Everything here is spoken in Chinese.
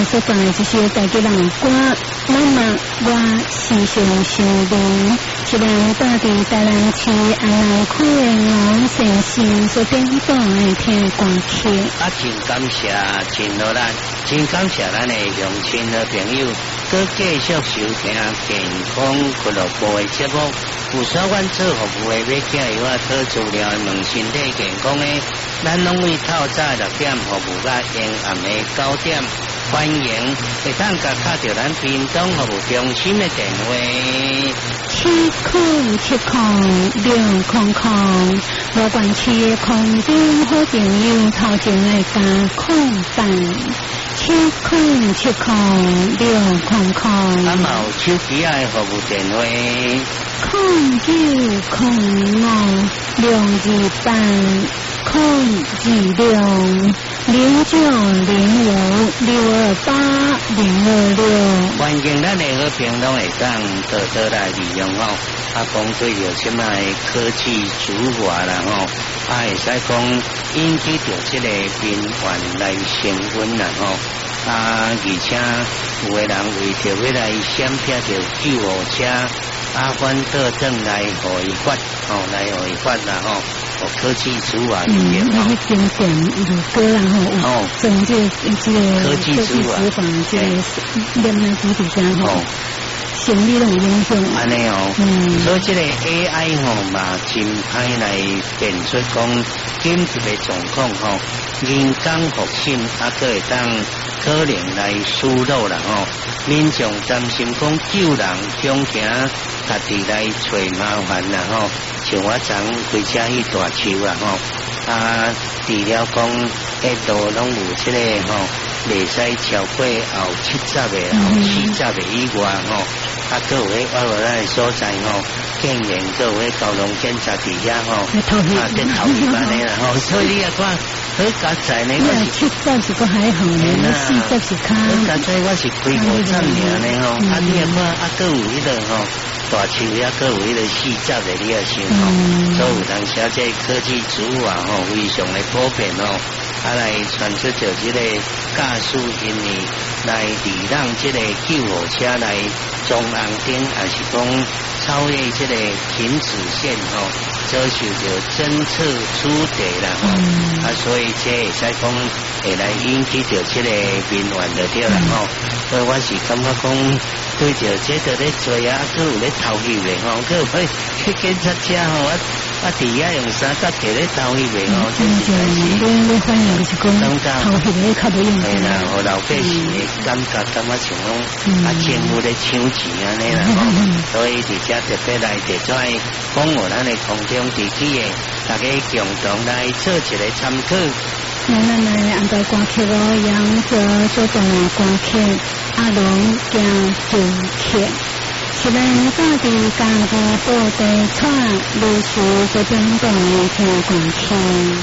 所在就是大家人歌，咱嘛我时常想念，一人到伫台南市安来开的龙神仙所点播的听歌曲。 真感谢，真热咱，真感谢咱的乡亲和朋友，佮继续收听健康俱乐部的节目。有所阮做服务的，要加油啊，讨资料问身体健康的，咱拢会透早6点服务到阴暗的9点。欢迎会当甲打着咱屏东服务中心的电话 7070600，罗管区的空中好朋友头前来加空档7070600。 啊，嘛有手机的服务电话 0906020806。 欢迎咱的好朋友会当多多来利用吼。啊，讲对着即卖科技主化啦吼，啊会使讲引起着即个民怨来升温啦吼。啊，而且有的人为着要来闪避着救护车，啊，反倒转来互伊发，来互伊发啦吼。科技主化里面吼， 那经典如歌啦吼，整这个科技主化这个念来基础上吼。心理拢有影响， 安尼所以这个 AI 嘛，真歹来辨出讲紧急的状况人工复审佫会当可能来疏漏啦民众担心讲救人凶行，家己来找麻烦啦像我昨开车去大树啊除了讲路拢有这个袂使超过后70的后40的以外各有迄我咱的所在竟然各有迄交通检查伫遐在头一班的啦所以你也看好加载呢，我是 70是个还好呢，40是较好加载我是开5站尔呢你也看各有迄个大树各有迄个40的你也想所以有当时这科技主化非常的普遍来传出着这个驾驶人员来抵让这个救护车来中红灯，还是讲超越这个停止线遭受着侦测出题啦所以这会使讲会来引起着这个民怨就对啦所以我是感觉讲对着这个咧做啊，佮有咧偷翕的佮有去检测车我伫遐用三角铁咧偷翕的真是你反映就是讲偷翕的较无用系啦，互老百姓的感觉像讲政府咧抢钱安尼啦所以伫遮特别来提出来讲咱的空中地区的大家共同来做一个参考。 咱来安排歌曲杨泽所唱的歌曲阿龙加准曲。一人到伫家己报地带，律师所点播的听歌曲。